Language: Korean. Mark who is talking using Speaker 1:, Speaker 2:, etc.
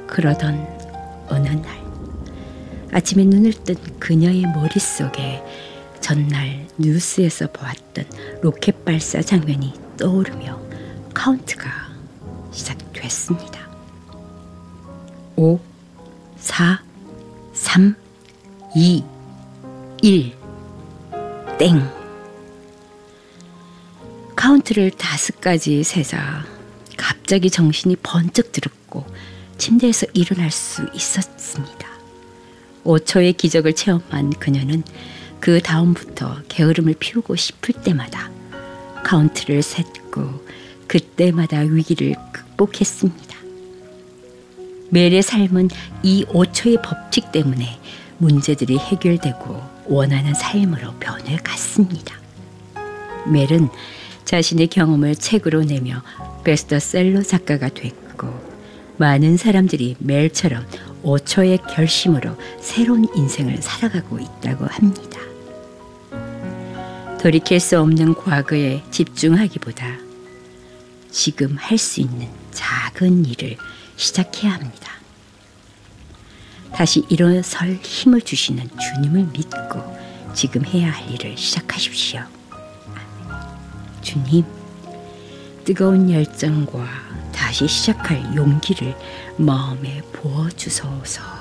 Speaker 1: 그러던 어느 날 아침에 눈을 뜬 그녀의 머릿속에 전날 뉴스에서 보았던 로켓 발사 장면이 떠오르며 카운트가 시작됐습니다. 5, 4, 3, 2, 1, 땡. 카운트를 5까지 세자 갑자기 정신이 번쩍 들었고 침대에서 일어날 수 있었습니다. 5초의 기적을 체험한 그녀는 그 다음부터 게으름을 피우고 싶을 때마다 카운트를 셌고 그때마다 위기를 극복했습니다. 멜의 삶은 이 5초의 법칙 때문에 문제들이 해결되고 원하는 삶으로 변해갔습니다. 멜은 자신의 경험을 책으로 내며 베스트셀러 작가가 됐고 많은 사람들이 멜처럼 5초의 결심으로 새로운 인생을 살아가고 있다고 합니다. 돌이킬 수 없는 과거에 집중하기보다 지금 할 수 있는 작은 일을 시작해야 합니다. 다시 일어설 힘을 주시는 주님을 믿고 지금 해야 할 일을 시작하십시오. 주님, 뜨거운 열정과 다시 시작할 용기를 마음에 부어주소서.